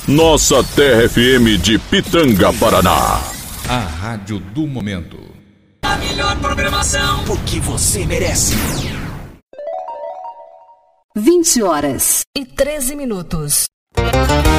Nossa Terra FM de Pitanga, Paraná. A rádio do momento. A melhor programação, porque você merece. 20h13.